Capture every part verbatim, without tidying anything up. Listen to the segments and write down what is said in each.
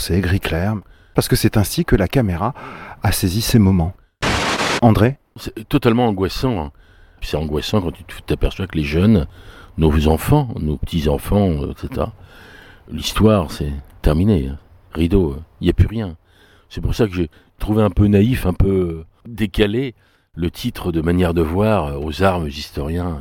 foncé, gris clair, parce que c'est ainsi que la caméra a saisi ces moments. André ? C'est totalement angoissant. Hein. C'est angoissant quand tu t'aperçois que les jeunes, nos enfants, nos petits-enfants, et cetera, l'histoire, c'est terminé. Hein. Rideau, il n'y a plus rien. C'est pour ça que j'ai trouvé un peu naïf, un peu décalé, le titre de Manière de voir aux armes historiens.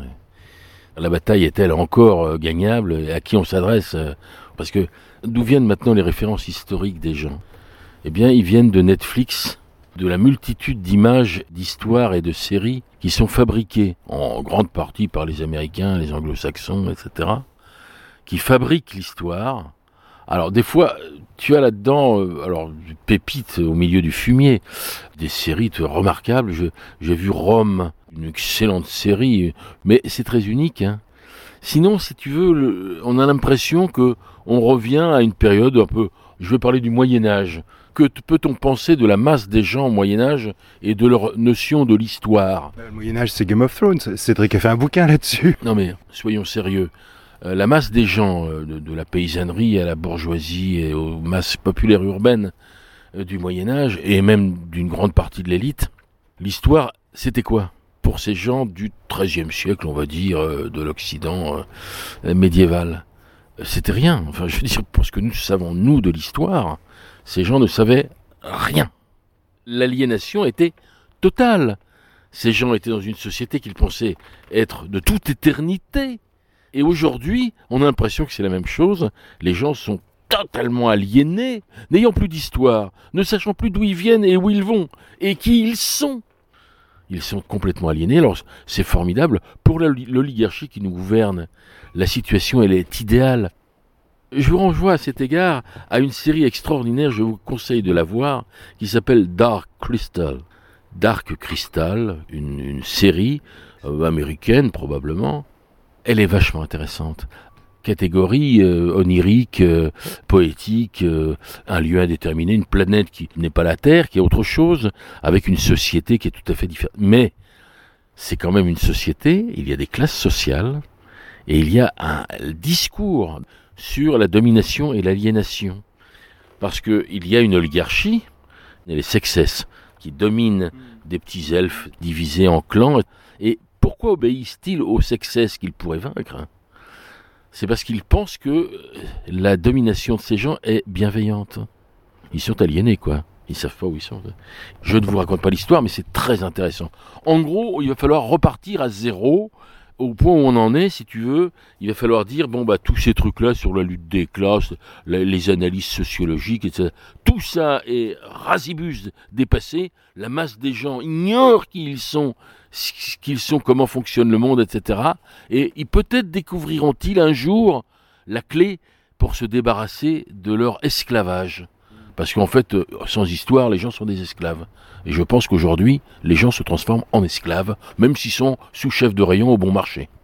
La bataille est-elle encore gagnable ? Et à qui on s'adresse ? Parce que d'où viennent maintenant les références historiques des gens ? Eh bien, ils viennent de Netflix, de la multitude d'images, d'histoires et de séries qui sont fabriquées en grande partie par les Américains, les Anglo-Saxons, et cetera, qui fabriquent l'histoire. Alors des fois, tu as là-dedans, euh, alors pépites au milieu du fumier, des séries remarquables. Je, j'ai vu Rome, une excellente série, mais c'est très unique. Hein. Sinon, si tu veux, le, on a l'impression que on revient à une période un peu. Je vais parler du Moyen Âge. Que peut-on penser de la masse des gens au Moyen Âge et de leur notion de l'histoire ? Le Moyen Âge, c'est Game of Thrones. Cédric a fait un bouquin là-dessus. Non mais soyons sérieux. Euh, la masse des gens, euh, de, de la paysannerie à la bourgeoisie et aux masses populaires urbaines euh, du Moyen-Âge, et même d'une grande partie de l'élite, l'histoire, c'était quoi ? Pour ces gens du treizième siècle, on va dire, euh, de l'Occident euh, médiéval. C'était rien. Enfin, je veux dire, pour ce que nous savons, nous, de l'histoire, ces gens ne savaient rien. L'aliénation était totale. Ces gens étaient dans une société qu'ils pensaient être de toute éternité. Et aujourd'hui, on a l'impression que c'est la même chose. Les gens sont totalement aliénés, n'ayant plus d'histoire, ne sachant plus d'où ils viennent et où ils vont, et qui ils sont. Ils sont complètement aliénés. Alors, c'est formidable. Pour l'oligarchie qui nous gouverne, la situation, elle est idéale. Je vous renvoie à cet égard à une série extraordinaire, je vous conseille de la voir, qui s'appelle Dark Crystal. Dark Crystal, une, une série euh, américaine probablement. Elle est vachement intéressante. Catégorie euh, onirique, euh, poétique, euh, un lieu indéterminé, une planète qui n'est pas la Terre, qui est autre chose, avec une société qui est tout à fait différente. Mais c'est quand même une société, il y a des classes sociales, et il y a un discours sur la domination et l'aliénation. Parce qu'il y a une oligarchie, les sexes, qui dominent des petits elfes divisés en clans, et pourquoi obéissent-ils aux sexes qu'ils pourraient vaincre ? C'est parce qu'ils pensent que la domination de ces gens est bienveillante. Ils sont aliénés, quoi. Ils savent pas où ils sont. Je ne vous raconte pas l'histoire, mais c'est très intéressant. En gros, il va falloir repartir à zéro, au point où on en est, si tu veux. Il va falloir dire, bon, bah, tous ces trucs-là sur la lutte des classes, la, les analyses sociologiques, et cetera, tout ça est rasibus dépassé. La masse des gens ignore qui ils sont, ce qu'ils sont, comment fonctionne le monde, et cetera. Et ils, peut-être découvriront-ils un jour la clé pour se débarrasser de leur esclavage. Parce qu'en fait, sans histoire, les gens sont des esclaves. Et je pense qu'aujourd'hui, les gens se transforment en esclaves, même s'ils sont sous-chef de rayon au bon marché.